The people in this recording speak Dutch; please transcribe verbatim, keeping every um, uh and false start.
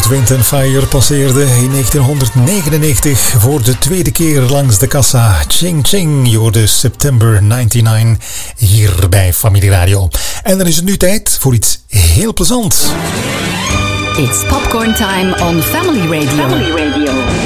Earth, Wind and Fire passeerde in negentienhonderdnegenennegentig voor de tweede keer langs de kassa. Ching Ching, je hoorde September negenennegentig hier bij Familie Radio. En dan is het nu tijd voor iets heel plezants. It's popcorn time on Family Radio. Family Radio.